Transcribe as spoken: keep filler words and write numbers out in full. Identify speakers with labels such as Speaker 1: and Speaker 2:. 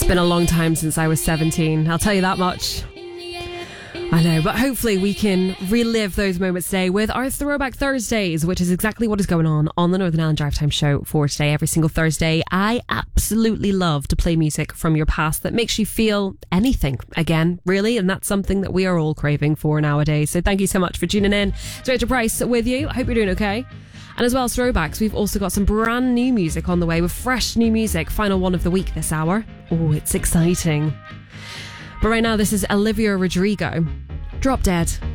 Speaker 1: It's been a long time since I was seventeen, I'll tell you that much. I know, but hopefully we can relive those moments today with our Throwback Thursdays, which is exactly what is going on on the Northern Ireland Drive Time show for today. Every single Thursday, I absolutely love to play music from your past that makes you feel anything again, really, and that's something that we are all craving for nowadays. So thank you so much for tuning in. It's Rachel Price with you. I hope you're doing okay. And as well as throwbacks, we've also got some brand new music on the way with fresh new music. Final one of the week this hour. Oh, it's exciting. But right now, this is Olivia Rodrigo. Drop Dead.